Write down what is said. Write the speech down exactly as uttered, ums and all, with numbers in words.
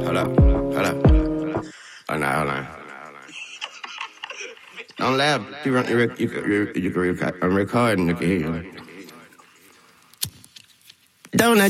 hold up, hold up. Oh, no, hold on. Don't laugh. You, run, you, you, you, you can record. I'm recording. You can hear you. Don't